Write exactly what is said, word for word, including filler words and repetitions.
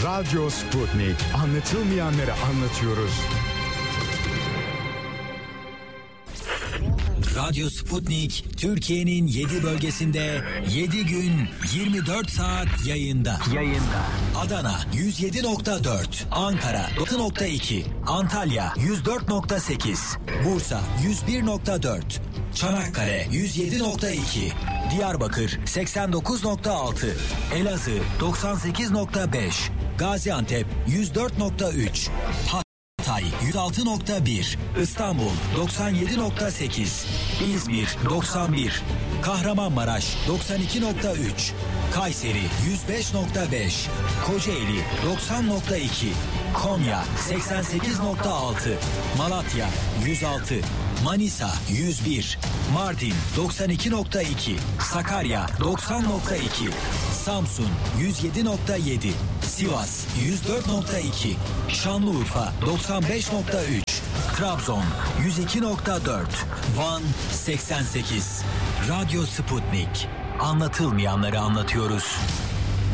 Radyo Sputnik. Anlatılmayanları anlatıyoruz. Radyo Sputnik, Türkiye'nin yedi bölgesinde yedi gün yirmi dört saat yayında. Yayında. Adana yüz yedi nokta dört, Ankara doksan nokta iki, Antalya yüz dört nokta sekiz, Bursa yüz bir nokta dört, Çanakkale yüz yedi nokta iki, Diyarbakır seksen dokuz nokta altı, Elazığ doksan sekiz nokta beş, Gaziantep yüz dört nokta üç, Hatay yüz altı nokta bir, İstanbul doksan yedi nokta sekiz, İzmir doksan bir, Kahramanmaraş doksan iki nokta üç, Kayseri yüz beş nokta beş, Kocaeli doksan nokta iki, Konya seksen sekiz nokta altı, Malatya yüz altı, Manisa yüz bir, Mardin doksan iki nokta iki, Sakarya doksan nokta iki, Samsun yüz yedi nokta yedi, Sivas yüz dört nokta iki, Şanlıurfa doksan beş nokta üç, Trabzon yüz iki nokta dört, Van seksen sekiz. Radyo Sputnik. Anlatılmayanları anlatıyoruz.